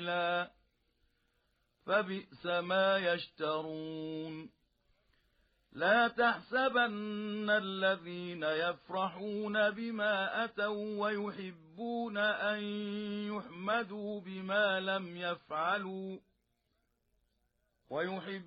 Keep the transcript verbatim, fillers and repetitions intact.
سبيلا فبئس ما يشترون لا تحسبن الذين يفرحون بما أتوا ويحبون أن يحمدوا بما لم يفعلوا ويحب